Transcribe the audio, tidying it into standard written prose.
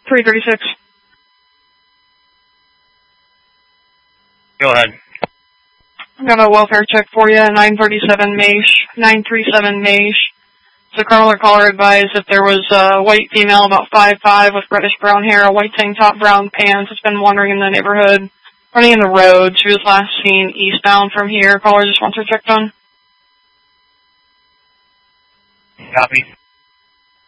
336. Go ahead. I got a welfare check for you, 937 Maish, 937 Maish. So caller advised that there was a white female about 5'5" with reddish brown hair, a white tank top, brown pants, has been wandering in the neighborhood, running in the road. She was last seen eastbound from here. Caller just wants her checked on. Copy.